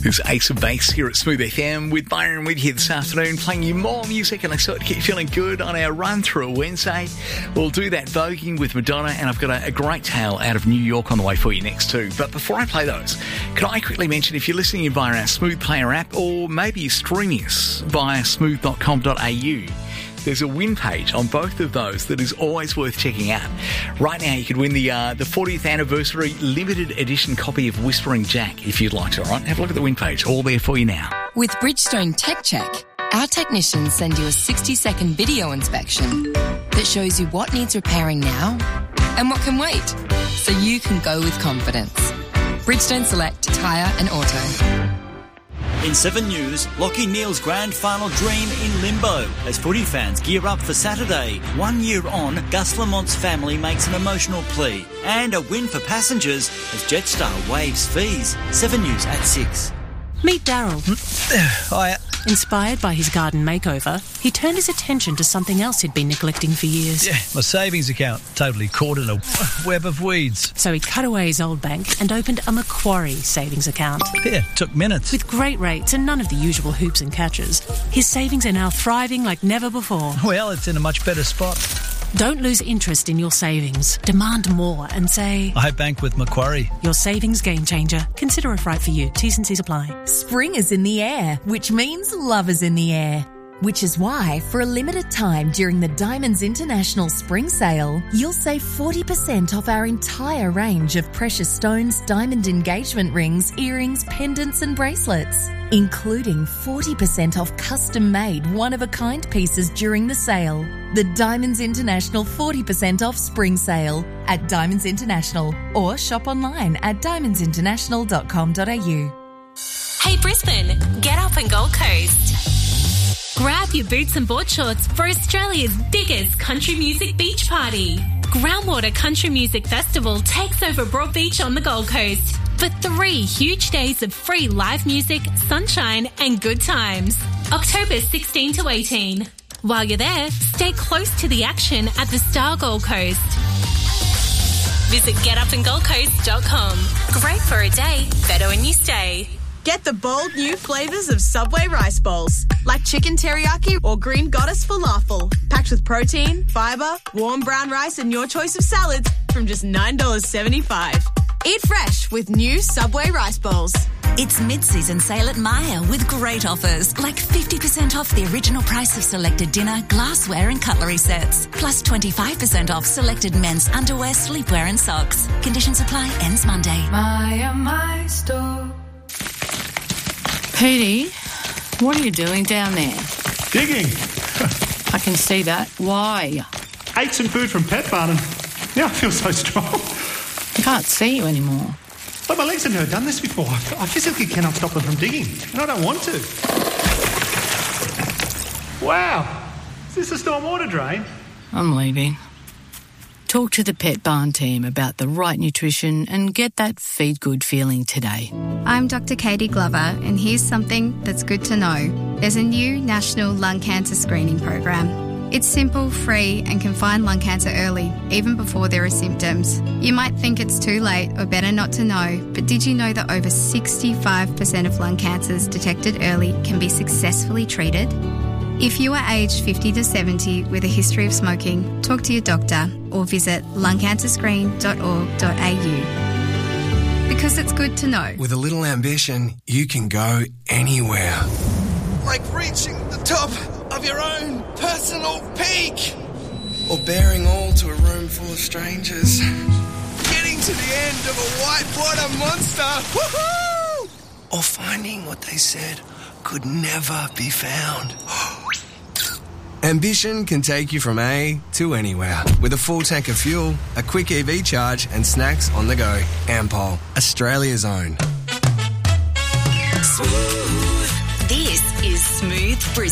There's Ace of Base here at Smooth FM with Byron with you this afternoon, playing you more music, and I sort of get you feeling good on our run through a Wednesday. We'll do that voguing with Madonna, and I've got a great tale out of New York on the way for you next too. But before I play those, can I quickly mention, if you're listening via our Smooth Player app, or maybe you're streaming us via smooth.com.au, there's a win page on both of those that is always worth checking out. Right now, you could win the 40th anniversary limited edition copy of Whispering Jack, if you'd like to, all right? Have a look at the win page. All there for you now. With Bridgestone Tech Check, our technicians send you a 60-second video inspection that shows you what needs repairing now and what can wait, so you can go with confidence. Bridgestone Select Tyre and Auto. In 7 News, Lachie Neale's grand final dream in limbo as footy fans gear up for Saturday. 1 year on, Gus Lamont's family makes an emotional plea. And a win for passengers as Jetstar waives fees. 7 News at 6. Meet Daryl. Hiya. Inspired by his garden makeover, he turned his attention to something else he'd been neglecting for years. Yeah, my savings account, totally caught in a web of weeds. So he cut away his old bank and opened a Macquarie savings account. Yeah, took minutes. With great rates and none of the usual hoops and catches, his savings are now thriving like never before. Well, it's in a much better spot. Don't lose interest in your savings. Demand more and say, I bank with Macquarie. Your savings game changer. Consider if right for you. T's and C's apply. Spring is in the air, which means love is in the air. Which is why, for a limited time during the Diamonds International Spring Sale, you'll save 40% off our entire range of precious stones, diamond engagement rings, earrings, pendants and bracelets, including 40% off custom-made one-of-a-kind pieces during the sale. The Diamonds International 40% off Spring Sale at Diamonds International, or shop online at diamondsinternational.com.au. Hey Brisbane, get up and Gold Coast. Grab your boots and board shorts for Australia's biggest country music beach party. Groundwater Country Music Festival takes over Broadbeach on the Gold Coast for 3 huge days of free live music, sunshine and good times. October 16 to 18. While you're there, stay close to the action at the Star Gold Coast. Visit getupandgoldcoast.com. Great for a day, better when you stay. Get the bold new flavours of Subway rice bowls, like chicken teriyaki or green goddess falafel, packed with protein, fibre, warm brown rice and your choice of salads from just $9.75. Eat fresh with new Subway rice bowls. It's mid-season sale at Myer with great offers, like 50% off the original price of selected dinner, glassware and cutlery sets, plus 25% off selected men's underwear, sleepwear and socks. Conditions apply, ends Monday. Myer, my store. Petey, what are you doing down there? Digging. I can see that. Why? Ate some food from Pet Barn and now I feel so strong. I can't see you anymore. But my legs have never done this before. I physically cannot stop them from digging, and I don't want to. Wow. Is this a stormwater drain? I'm leaving. Talk to the Pet Barn team about the right nutrition and get that feed good feeling today. I'm Dr. Katie Glover, and here's something that's good to know. There's a new national lung cancer screening program. It's simple, free, and can find lung cancer early, even before there are symptoms. You might think it's too late or better not to know, but did you know that over 65% of lung cancers detected early can be successfully treated? If you are aged 50 to 70 with a history of smoking, talk to your doctor or visit lungcancerscreen.org.au. Because it's good to know. With a little ambition, you can go anywhere. Like reaching the top of your own personal peak. Or bearing all to a room full of strangers. Getting to the end of a whitewater monster. Woohoo! Or finding what they said could never be found. Ambition can take you from A to anywhere. With a full tank of fuel, a quick EV charge and snacks on the go. Ampol, Australia's own. This is Smooth Brisbane.